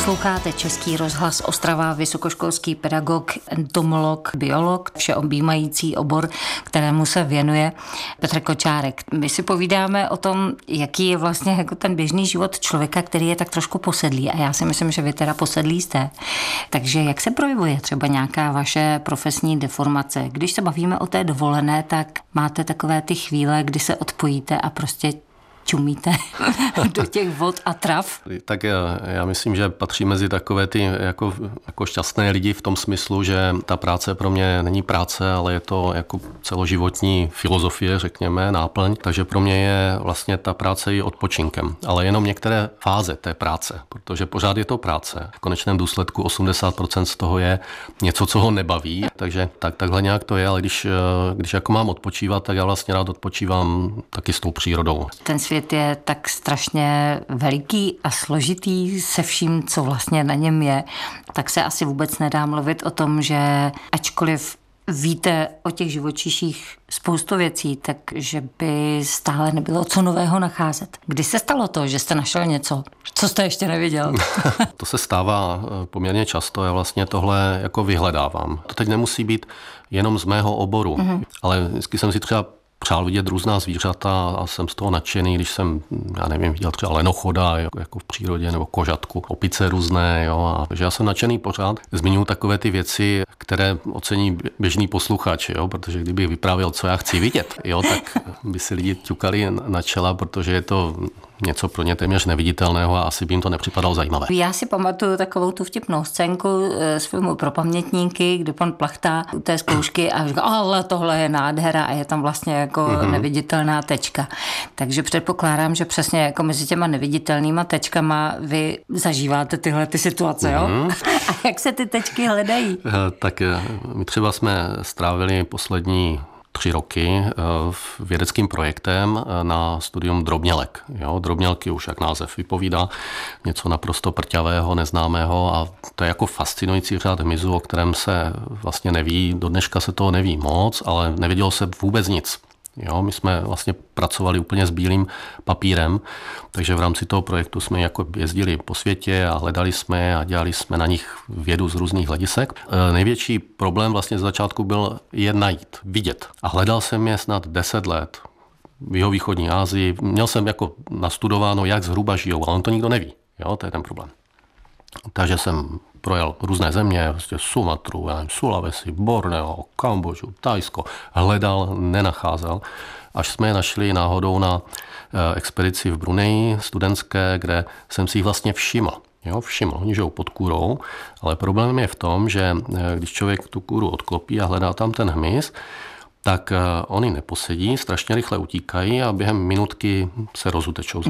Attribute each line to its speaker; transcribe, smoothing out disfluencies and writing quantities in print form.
Speaker 1: Posloucháte Český rozhlas Ostrava, vysokoškolský pedagog, entomolog, biolog, všeobjímající obor, kterému se věnuje Petr Kočárek. My si povídáme o tom, jaký je vlastně jako ten běžný život člověka, který je tak trošku posedlý. A já si myslím, že vy teda posedlý jste. Takže jak se projevuje třeba nějaká vaše profesní deformace? Když se bavíme o té dovolené, tak máte takové ty chvíle, kdy se odpojíte a prostě čumíte do těch vod a trav?
Speaker 2: Tak já myslím, že patří mezi takové ty jako šťastné lidi v tom smyslu, že ta práce pro mě není práce, ale je to jako celoživotní filozofie, řekněme, náplň. Takže pro mě je vlastně ta práce i odpočinkem. Ale jenom některé fáze té práce, protože pořád je to práce. V konečném důsledku 80% z toho je něco, co ho nebaví. Takže takhle nějak to je, ale když jako mám odpočívat, tak já vlastně rád odpočívám taky s tou přírodou.
Speaker 1: Ten svět je tak strašně veliký a složitý se vším, co vlastně na něm je, tak se asi vůbec nedá mluvit o tom, že ačkoliv víte o těch živočiších spoustu věcí, takže by stále nebylo co nového nacházet. Kdy se stalo to, že jste našel něco, co jste ještě neviděl?
Speaker 2: To se stává poměrně často, já vlastně tohle jako vyhledávám. To teď nemusí být jenom z mého oboru, ale vždycky jsem si třeba přál vidět různá zvířata a jsem z toho nadšený, když jsem, já nevím, viděl třeba lenochoda jako v přírodě nebo kožatku, opice různé, jo, takže já jsem nadšený pořád. Zmiňuji takové ty věci, které ocení běžný posluchač, jo, protože kdybych vyprávěl, co já chci vidět, jo, tak by si lidi ťukali na čela, protože je to něco pro ně téměř neviditelného a asi by jim to nepřipadalo zajímavé.
Speaker 1: Já si pamatuju takovou tu vtipnou scénku z filmu Pro pamětníky, kdy pan plachtá u té zkoušky a říká, ale tohle je nádhera a je tam vlastně jako neviditelná tečka. Takže předpokládám, že přesně jako mezi těma neviditelnýma tečkama vy zažíváte tyhle ty situace, jo? A jak se ty tečky hledají?
Speaker 2: Tak my třeba jsme strávili poslední 3 roky vědeckým projektem na studium drobnělek. Jo, drobnělky už, jak název vypovídá, něco naprosto prťavého, neznámého a to je jako fascinující řád hmyzu, o kterém se vlastně neví, do dneška se toho neví moc, ale nevědělo se vůbec nic. Jo, my jsme vlastně pracovali úplně s bílým papírem, takže v rámci toho projektu jsme jako jezdili po světě a hledali jsme a dělali jsme na nich vědu z různých hledisek. Největší problém vlastně z začátku byl je najít, vidět. A hledal jsem je snad 10 let v jihovýchodní Asii. Měl jsem jako nastudováno, jak zhruba žijou, ale on to nikdo neví. Jo, to je ten problém. Takže jsem projel různé země, vlastně Sumatru, Sulawesi, Borneo, Kambodžu, Thajsko. Hledal, nenacházel, až jsme je našli náhodou na expedici v Bruneji studentské, kde jsem si jich vlastně všiml. Jo, všiml, oni žijou pod kůrou, ale problém je v tom, že když člověk tu kůru odklopí a hledá tam ten hmyz, tak oni neposedí, strašně rychle utíkají a během minutky se rozutečou.